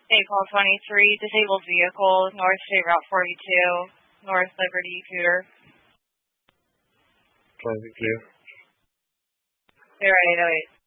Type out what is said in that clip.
State Call 23, disabled vehicle, North State Route 42, North Liberty Cooter. Transit clear. Clear at 808.